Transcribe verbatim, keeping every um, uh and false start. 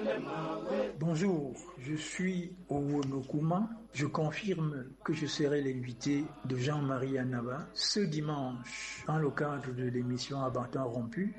Bonjour, je suis Owonokuma. Je confirme que je serai l'invité de Jean-Marie Annaba ce dimanche dans le cadre de l'émission Abattoir rompu